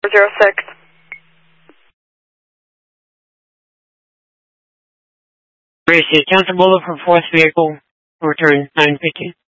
406. Race it. Cancel Boulevard for fourth vehicle. Return 9:50.